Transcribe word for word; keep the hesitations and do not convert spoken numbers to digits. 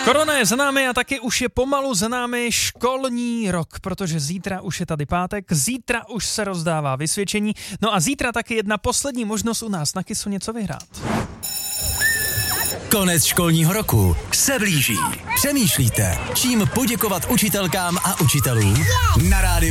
Korona je za námi a taky už je pomalu za námi školní rok, protože zítra už je tady pátek, zítra už se rozdává vysvědčení, no a zítra taky jedna poslední možnost u nás na Kisu něco vyhrát. Konec školního roku se blíží. Přemýšlíte, čím poděkovat učitelkám a učitelům? Na rádiu